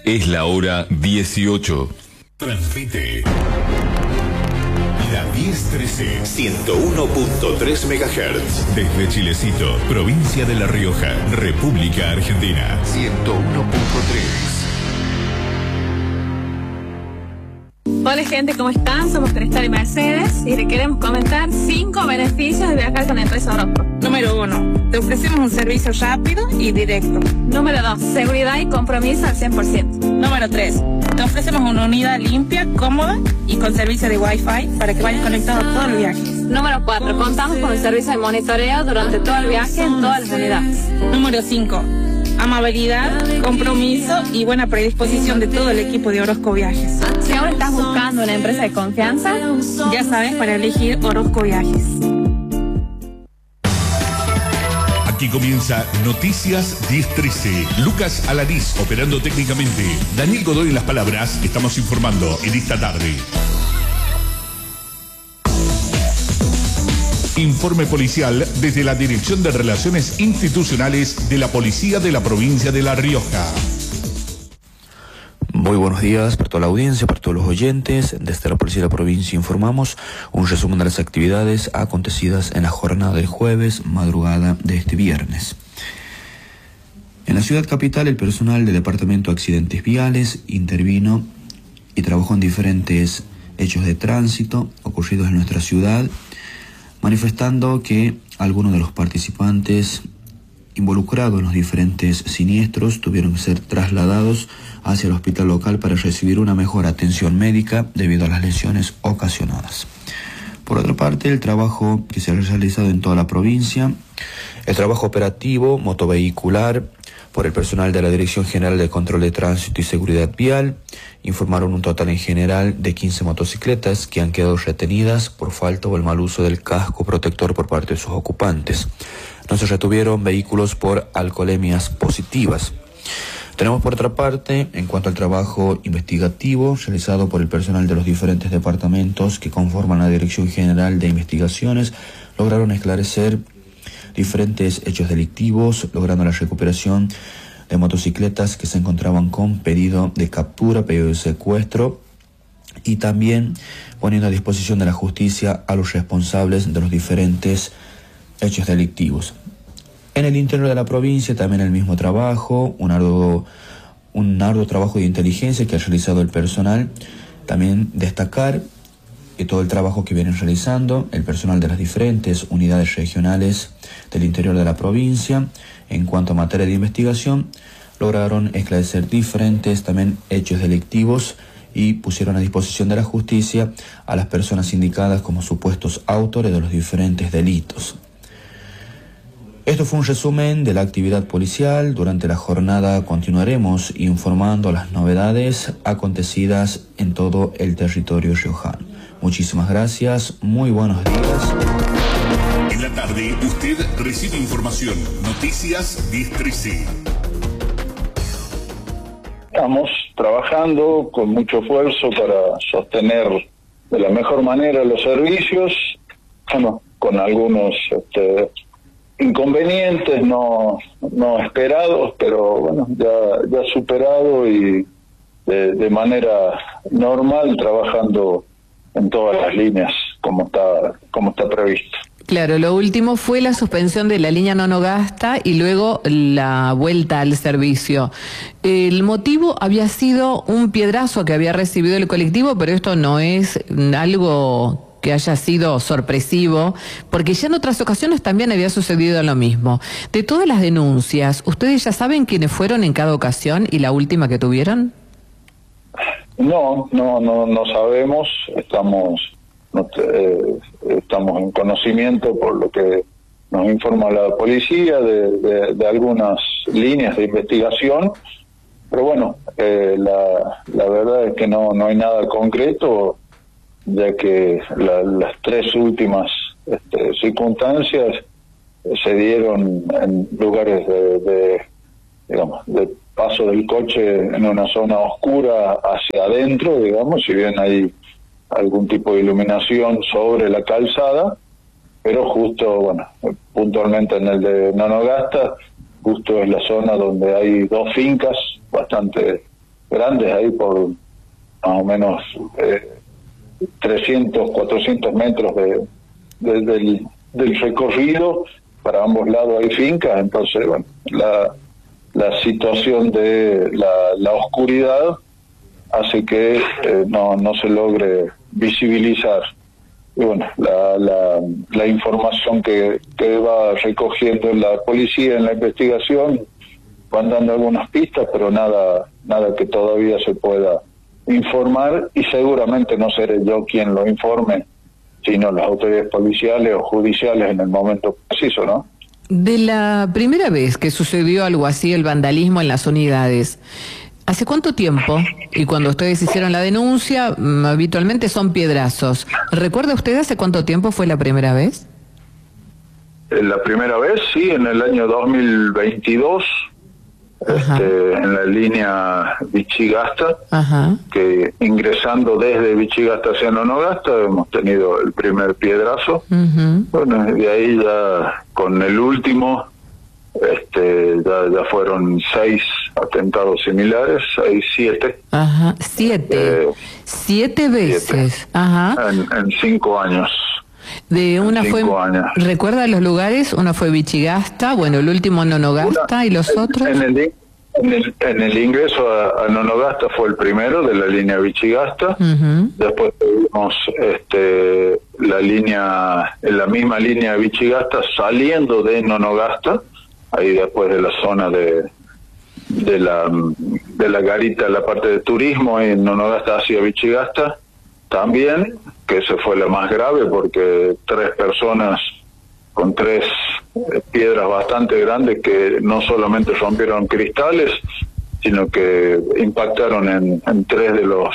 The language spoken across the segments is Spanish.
Es la hora 18. Transmite la 1013 101.3 MHz desde Chilecito, provincia de La Rioja, República Argentina. 101.3. Hola gente, ¿cómo están? Somos Cristal y Mercedes y le queremos comentar 5 beneficios de viajar con Empresa Orozco. Número 1. Te ofrecemos un servicio rápido y directo. Número 2. Seguridad y compromiso al 100%. Número 3. Te ofrecemos una unidad limpia, cómoda y con servicio de Wi-Fi para que vayas conectado todo el viaje. Número 4. Contamos con el servicio de monitoreo durante todo el viaje en todas las unidades. Número 5. Amabilidad, compromiso y buena predisposición de todo el equipo de Orozco Viajes. Si ahora estás buscando una empresa de confianza, ya sabes para elegir Orozco Viajes. Aquí comienza Noticias 1013. Lucas Alanís operando técnicamente. Daniel Godoy en las palabras. Estamos informando en esta tarde. Informe policial desde la Dirección de Relaciones Institucionales de la Policía de la Provincia de La Rioja. Muy buenos días para toda la audiencia, para todos los oyentes. Desde la Policía de la Provincia informamos un resumen de las actividades acontecidas en la jornada del jueves, madrugada de este viernes. En la ciudad capital, el personal del Departamento de Accidentes Viales intervino y trabajó en diferentes hechos de tránsito ocurridos en nuestra ciudad, manifestando que algunos de los participantes involucrados en los diferentes siniestros tuvieron que ser trasladados hacia el hospital local para recibir una mejor atención médica debido a las lesiones ocasionadas. Por otra parte, el trabajo que se ha realizado en toda la provincia, el trabajo operativo motovehicular por el personal de la Dirección General de Control de Tránsito y Seguridad Vial, informaron un total en general de 15 motocicletas que han quedado retenidas por falta o el mal uso del casco protector por parte de sus ocupantes. No se retuvieron vehículos por alcoholemias positivas. Tenemos por otra parte, en cuanto al trabajo investigativo realizado por el personal de los diferentes departamentos que conforman la Dirección General de Investigaciones, lograron esclarecer diferentes hechos delictivos, logrando la recuperación de motocicletas que se encontraban con pedido de captura, pedido de secuestro y también poniendo a disposición de la justicia a los responsables de los diferentes hechos delictivos. En el interior de la provincia también el mismo trabajo, un arduo trabajo de inteligencia que ha realizado el personal. También destacar que todo el trabajo que vienen realizando el personal de las diferentes unidades regionales del interior de la provincia en cuanto a materia de investigación, lograron esclarecer diferentes también hechos delictivos y pusieron a disposición de la justicia a las personas indicadas como supuestos autores de los diferentes delitos. Esto fue un resumen de la actividad policial. Durante la jornada continuaremos informando las novedades acontecidas en todo el territorio riojano. Muchísimas gracias, muy buenos días. En la tarde usted recibe información. Noticias 1013. Estamos trabajando con mucho esfuerzo para sostener de la mejor manera los servicios, bueno, con algunos inconvenientes no esperados, pero bueno, ya superado y de manera normal trabajando en todas las líneas como está previsto. Claro, lo último fue la suspensión de la línea Nonogasta y luego la vuelta al servicio. El motivo había sido un piedrazo que había recibido el colectivo, pero esto no es algo que haya sido sorpresivo, porque ya en otras ocasiones también había sucedido lo mismo. De todas las denuncias, ¿ustedes ya saben quiénes fueron en cada ocasión y la última que tuvieron? No sabemos, estamos en conocimiento por lo que nos informa la policía de algunas líneas de investigación, pero bueno, la verdad es que no hay nada concreto, ya que las tres últimas circunstancias se dieron en lugares de paso del coche en una zona oscura hacia adentro, digamos, si bien hay algún tipo de iluminación sobre la calzada, pero justo, puntualmente en el de Nonogasta, justo es la zona donde hay dos fincas bastante grandes ahí por más o menos 300, 400 metros del recorrido. Para ambos lados hay fincas, entonces bueno, la situación de la oscuridad hace que no se logre visibilizar. Y bueno, la información que va recogiendo la policía en la investigación van dando algunas pistas, pero nada que todavía se pueda informar, y seguramente no seré yo quien lo informe, sino las autoridades policiales o judiciales en el momento preciso, ¿no? De la primera vez que sucedió algo así, el vandalismo en las unidades, ¿hace cuánto tiempo? Y cuando ustedes hicieron la denuncia, habitualmente son piedrazos. ¿Recuerda usted hace cuánto tiempo fue la primera vez? La primera vez, sí, en el año 2022, en la línea Vichigasta, que ingresando desde Vichigasta hacia Nonogasta hemos tenido el primer piedrazo. Bueno, de ahí ya con el último ya fueron 6 atentados similares, 7. 7 veces. En 5 años. De una fue, ¿recuerda los lugares? Una fue Vichigasta, bueno, el último Nonogasta, ¿y los otros? En el ingreso a Nonogasta fue el primero de la línea Vichigasta. Después tuvimos la misma línea Vichigasta saliendo de Nonogasta, ahí después de la zona de la garita, la parte de turismo en Nonogasta hacia Vichigasta también, que esa fue la más grave porque 3 personas con 3 piedras bastante grandes que no solamente rompieron cristales, sino que impactaron en 3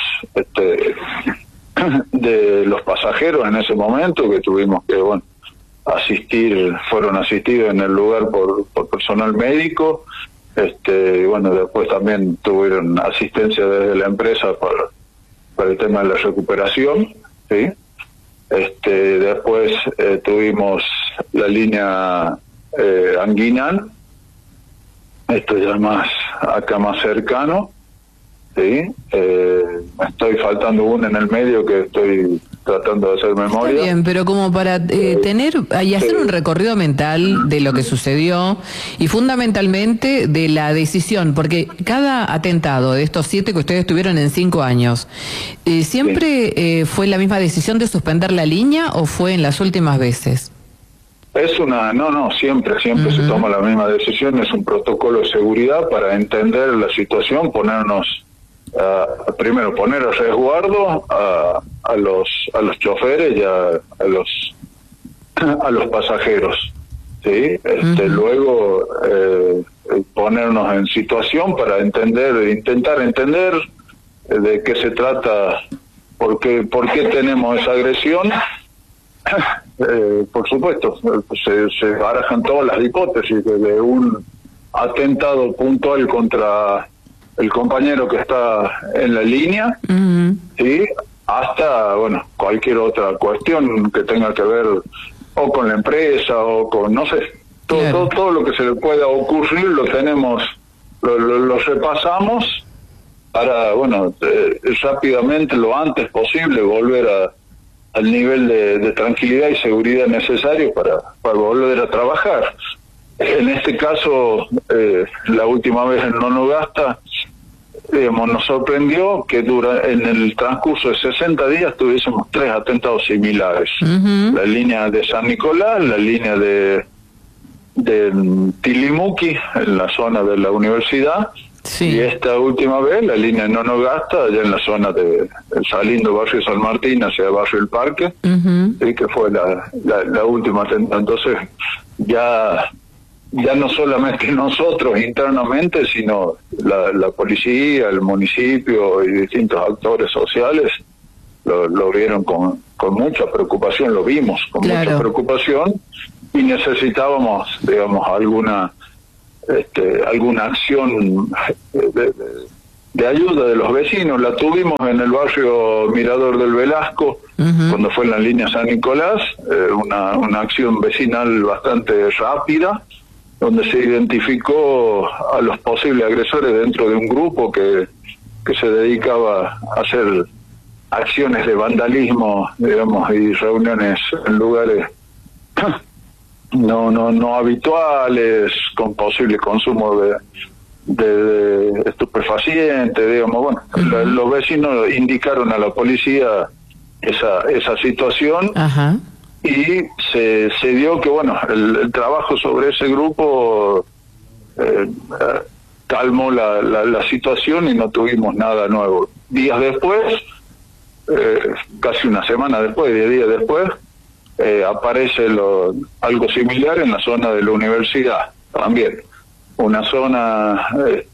de los pasajeros en ese momento, que tuvimos que fueron asistidos en el lugar por personal médico. Bueno, después también tuvieron asistencia desde la empresa para el tema de la recuperación, ¿sí? Después tuvimos la línea Anguinal, esto ya más cercano, ¿sí? Me estoy faltando una en el medio que estoy tratando de hacer memoria. Está bien, pero como para tener y hacer un recorrido mental de lo que sucedió y fundamentalmente de la decisión, porque cada atentado de estos 7 que ustedes tuvieron en 5 años, ¿siempre fue la misma decisión de suspender la línea o fue en las últimas veces? Siempre se toma la misma decisión, es un protocolo de seguridad para entender la situación, primero poner a resguardo a los choferes y a los pasajeros, ¿sí? Luego ponernos en situación para intentar entender de qué se trata, por qué tenemos esa agresión. Por supuesto, se barajan todas las hipótesis, desde un atentado puntual contra el compañero que está en la línea, ¿sí? Hasta cualquier otra cuestión que tenga que ver o con la empresa o con, no sé, todo lo que se le pueda ocurrir lo tenemos, lo repasamos para, rápidamente, lo antes posible, volver al nivel de tranquilidad y seguridad necesario para volver a trabajar. En este caso, la última vez en Nonogasta, nos sorprendió que en el transcurso de 60 días tuviésemos 3 atentados similares. La línea de San Nicolás, la línea de Tilimuki, en la zona de la universidad, y esta última vez la línea de Nonogasta, allá en la zona de saliendo barrio San Martín hacia el barrio El Parque, ¿sí? Que fue la última atentado. Entonces, ya no solamente nosotros internamente, sino la policía, el municipio y distintos actores sociales lo vieron con mucha preocupación, lo vimos con mucha preocupación, y necesitábamos, alguna acción de ayuda de los vecinos. La tuvimos en el barrio Mirador del Velasco, cuando fue en la línea San Nicolás, una acción vecinal bastante rápida, donde se identificó a los posibles agresores dentro de un grupo que que se dedicaba a hacer acciones de vandalismo, digamos, y reuniones en lugares no habituales, con posible consumo de estupefacientes, digamos. Bueno, los vecinos indicaron a la policía esa situación. Ajá. Y se dio que, bueno, el trabajo sobre ese grupo calmó la situación y no tuvimos nada nuevo. Días después, casi una semana después, 10 días después, aparece algo similar en la zona de la universidad también. Una zona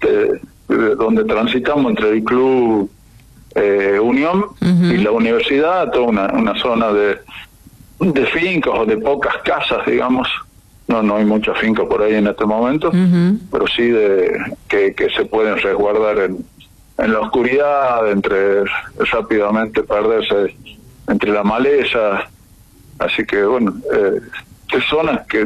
donde transitamos entre el Club Unión y la universidad, toda una zona de fincas o de pocas casas, digamos. No hay muchas fincas por ahí en este momento, pero sí que se pueden resguardar en la oscuridad, rápidamente perderse entre la maleza. Así que, bueno, zonas que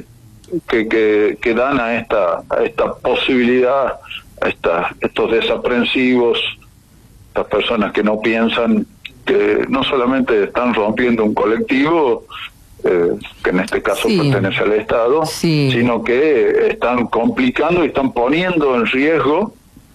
dan a esta posibilidad, estos desaprensivos, estas personas que no piensan, que no solamente están rompiendo un colectivo, que en este caso pertenece al Estado, sino que están complicando y están poniendo en riesgo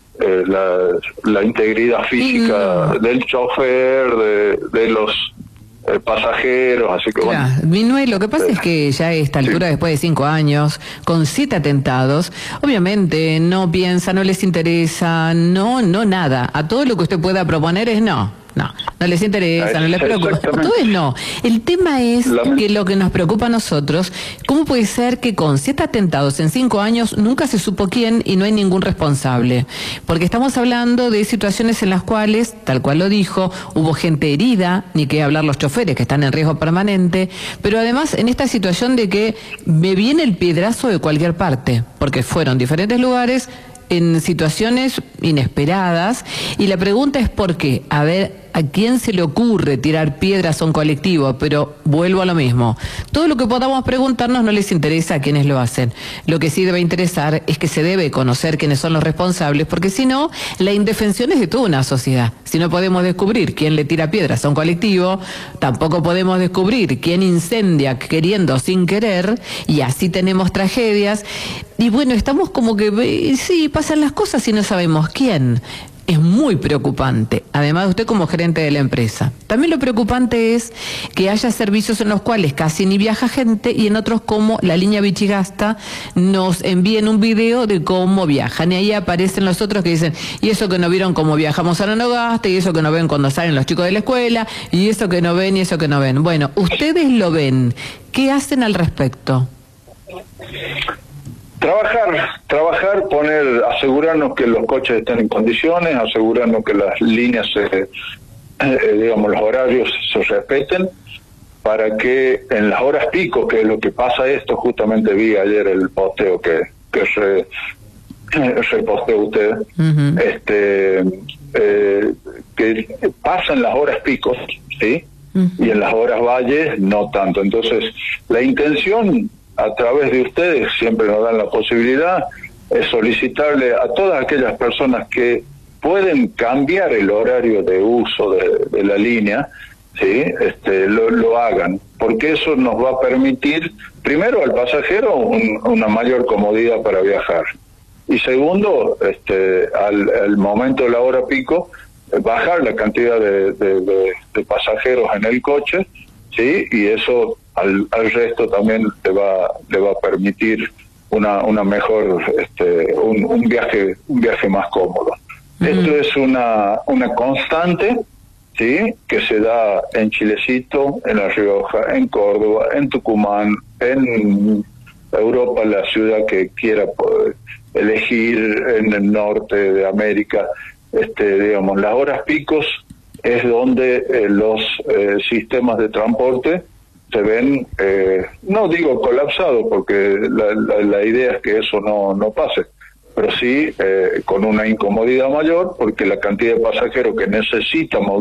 la integridad física del chofer, de los pasajeros, así que bueno. Minué, lo que pasa es que ya a esta altura, después de 5 años, con 7 atentados, obviamente no piensa, no les interesa, no nada. A todo lo que usted pueda proponer es no les interesa, no les preocupa. Todo es no. El tema es que lo que nos preocupa a nosotros, ¿cómo puede ser que con 7 atentados en 5 años nunca se supo quién y no hay ningún responsable? Porque estamos hablando de situaciones en las cuales, tal cual lo dijo, hubo gente herida, ni que hablar los choferes que están en riesgo permanente, pero además en esta situación de que me viene el piedrazo de cualquier parte, porque fueron diferentes lugares en situaciones inesperadas, y la pregunta es ¿por qué? A ver, ¿a quién se le ocurre tirar piedras a un colectivo? Pero vuelvo a lo mismo. Todo lo que podamos preguntarnos no les interesa a quienes lo hacen. Lo que sí debe interesar es que se debe conocer quiénes son los responsables, porque si no, la indefensión es de toda una sociedad. Si no podemos descubrir quién le tira piedras a un colectivo, tampoco podemos descubrir quién incendia queriendo o sin querer, y así tenemos tragedias. Y bueno, estamos como que, sí, pasan las cosas y no sabemos quién. Es muy preocupante, además de usted como gerente de la empresa. También lo preocupante es que haya servicios en los cuales casi ni viaja gente y en otros, como la línea Vichigasta, nos envíen un video de cómo viajan. Y ahí aparecen los otros que dicen, y eso que no vieron cómo viajamos a Nonogasta, y eso que no ven cuando salen los chicos de la escuela, y eso que no ven, y eso que no ven. Bueno, ustedes lo ven. ¿Qué hacen al respecto? Trabajar, asegurarnos que los coches estén en condiciones, asegurarnos que las líneas, digamos, los horarios se respeten, para que en las horas pico, que es lo que pasa esto, justamente vi ayer el posteo que reposteó usted, que pasan las horas picos, ¿sí? Y en las horas valles no tanto. Entonces, la intención, a través de ustedes, siempre nos dan la posibilidad, es solicitarle a todas aquellas personas que pueden cambiar el horario de uso de la línea, ¿sí? Lo hagan, porque eso nos va a permitir, primero, al pasajero una mayor comodidad para viajar, y segundo, al momento de la hora pico, bajar la cantidad de pasajeros en el coche, ¿sí? Y eso al resto también le va a permitir una mejor, un viaje más cómodo. Esto es una constante, ¿sí? Que se da en Chilecito, en La Rioja, en Córdoba, en Tucumán, en Europa, la ciudad que quiera elegir, en el norte de América. Digamos, las horas picos es donde los sistemas de transporte se ven, no digo colapsados, porque la idea es que eso no pase, pero sí con una incomodidad mayor, porque la cantidad de pasajeros que necesita movilizar